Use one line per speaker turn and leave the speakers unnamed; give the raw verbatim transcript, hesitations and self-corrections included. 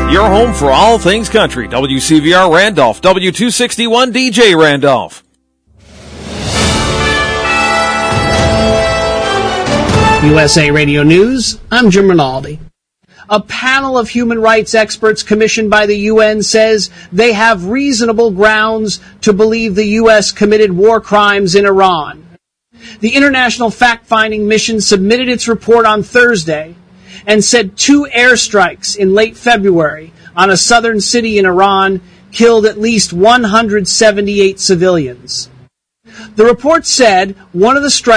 Your home for all things country. W C V R Randolph, W two sixty-one D J Randolph.
U S A Radio News, I'm Jim Rinaldi. A panel of human rights experts commissioned by the U N says they have reasonable grounds to believe the U S committed war crimes in Iran. The International Fact-Finding Mission submitted its report on Thursday and said two airstrikes in late February on a southern city in Iran killed at least one hundred seventy-eight civilians. The report said one of the strikes